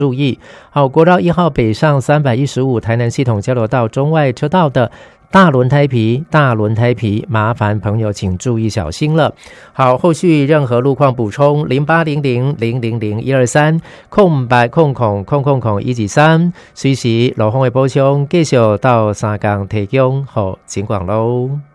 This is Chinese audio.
注意。好，国道1号北上315台南系统交流道中外车道的大轮胎皮，麻烦朋友请注意小心了。好，后续任何路况补充0800000123空白空123，随时路况的补充继续到3工提供好情况咯。